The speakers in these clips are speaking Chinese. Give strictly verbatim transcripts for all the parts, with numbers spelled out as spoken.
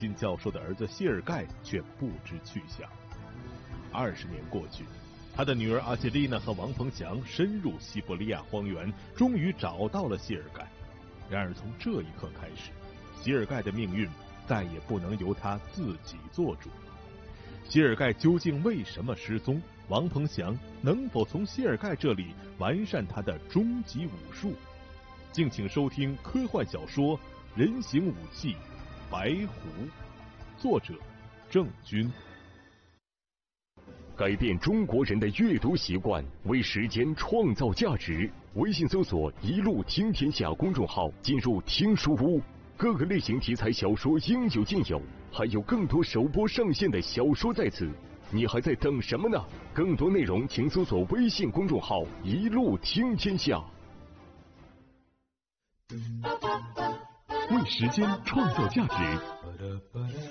金教授的儿子谢尔盖却不知去向。二十年过去，他的女儿阿杰丽娜和王鹏翔深入西伯利亚荒原，终于找到了谢尔盖。然而从这一刻开始，谢尔盖的命运再也不能由他自己做主。谢尔盖究竟为什么失踪？王鹏翔能否从谢尔盖这里完善他的终极武术？敬请收听科幻小说《人形武器白狐》，作者郑钧。 改变中国人的阅读习惯，为时间创造价值。微信搜索“一路听天下”公众号，进入听书屋，各个类型题材小说应有尽有，还有更多首播上线的小说在此。你还在等什么呢？更多内容请搜索微信公众号“一路听天下”。为时间创造价值。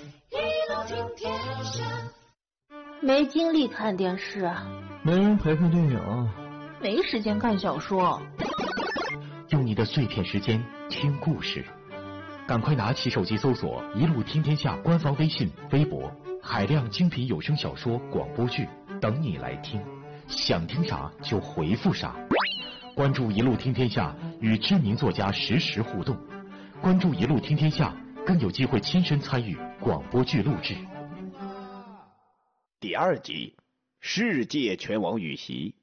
没精力看电视， 没人陪看电影， 没时间看小说。 用你的碎片时间听故事，赶快拿起手机搜索“一路听天下”官方微信、微博，海量精品有声小说、广播剧等你来听，想听啥就回复啥。关注“一路听天下”，与知名作家实时互动。关注“一路听天下”，更有机会亲身参与广播剧录制。 第二集，世界拳王遇袭。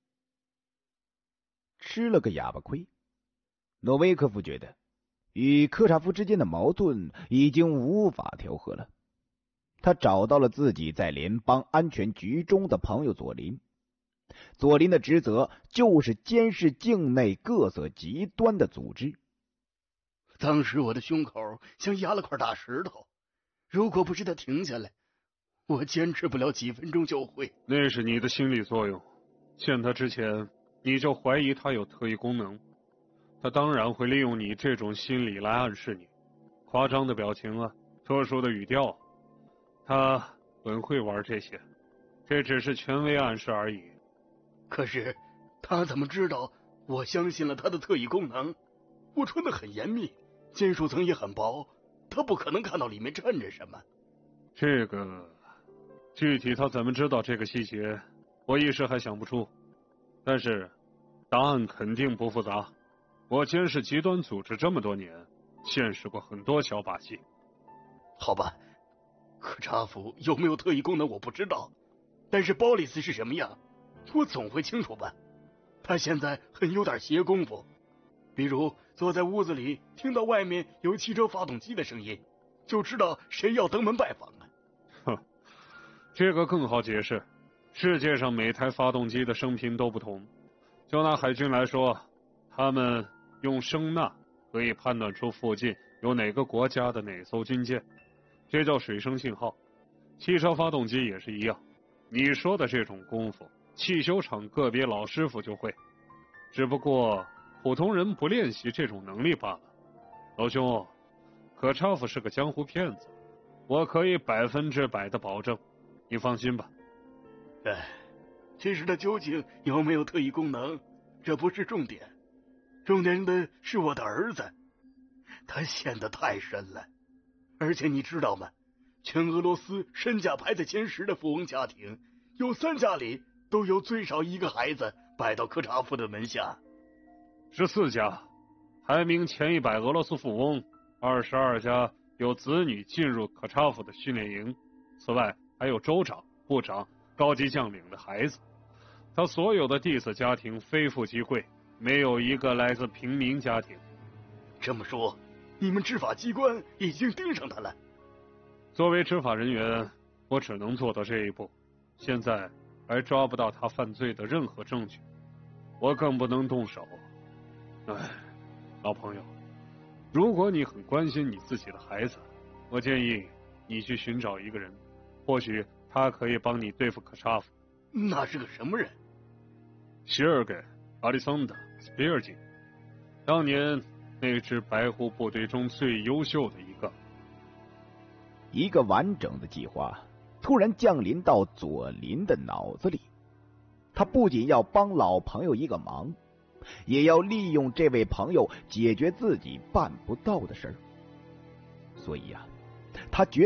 吃了个哑巴亏，诺维科夫觉得与科查夫之间的矛盾已经无法调和了。他找到了自己在联邦安全局中的朋友佐林。佐林的职责就是监视境内各色极端的组织。 当时我的胸口像压了块大石头，如果不是他停下来，我坚持不了几分钟就会。 那是你的心理作用，见他之前你就怀疑他有特异功能，他当然会利用你这种心理来暗示你。夸张的表情啊，特殊的语调，他很会玩这些，这只是权威暗示而已。 可是他怎么知道我相信了他的特异功能？我穿得很严密，金属层也很薄，他不可能看到里面站着什么。 这个具体他怎么知道这个细节，我一时还想不出。但是答案肯定不复杂。我监视极端组织这么多年，见识过很多小把戏。 好吧，科查夫有没有特异功能我不知道，但是鲍里斯是什么样，我总会清楚吧。他现在很有点邪功夫，比如坐在屋子里听到外面有汽车发动机的声音，就知道谁要登门拜访了。 哼，这个更好解释。世界上每台发动机的生平都不同，就拿海军来说，他们用声呐可以判断出附近有哪个国家的哪艘军舰，这叫水声信号。汽车发动机也是一样，你说的这种功夫，汽修厂个别老师傅就会，只不过普通人不练习这种能力罢了。老兄，可查夫是个江湖骗子，我可以百分之百的保证，你放心吧。 哎，其实他究竟有没有特异功能，这不是重点，重点的是我的儿子，他陷得太深了。而且你知道吗？全俄罗斯身价排在前十的富翁家庭，有三家里都有最少一个孩子拜到科查夫的门下。 十四家，排名前一百俄罗斯富翁，二十二家有子女进入科查夫的训练营，此外还有州长、部长、高级将领的孩子。他所有的弟子家庭非富即贵，没有一个来自平民家庭。 这么说，你们执法机关已经盯上他了？ 作为执法人员，我只能做到这一步。现在还抓不到他犯罪的任何证据，我更不能动手。唉，老朋友，如果你很关心你自己的孩子，我建议你去寻找一个人，或许他可以帮你对付科查夫。 那是个什么人？ 谢尔盖·阿里桑德·斯皮尔金，当年那支白狐部队中最优秀的一个。 一个完整的计划突然降临到佐林的脑子里，他不仅要帮老朋友一个忙，也要利用这位朋友解决自己办不到的事儿。所以啊，他决